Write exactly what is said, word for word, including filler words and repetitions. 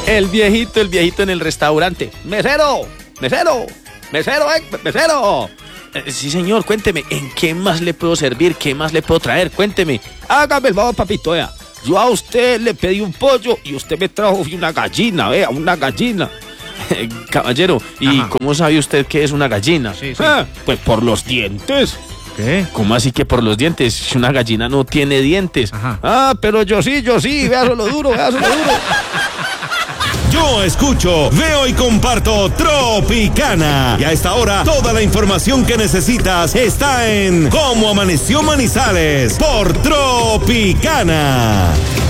El viejito, el viejito en el restaurante. ¡Mesero! ¡Mesero! ¡Mesero, eh! ¡Mesero! Eh, sí, señor, cuénteme, ¿en qué más le puedo servir? ¿Qué más le puedo traer? Cuénteme. Hágame el favor, papito, vea. Yo a usted le pedí un pollo y usted me trajo una gallina, vea, una gallina. Caballero, ¿y Ajá. cómo sabe usted que es una gallina? Sí, sí. Ah, pues por los dientes. ¿Qué? ¿Cómo así que por los dientes? Si una gallina no tiene dientes. Ajá. Ah, pero yo sí, yo sí, véaselo lo duro, véaselo lo duro. Yo escucho, veo y comparto Tropicana. Y a esta hora, toda la información que necesitas está en Cómo Amaneció Manizales por Tropicana.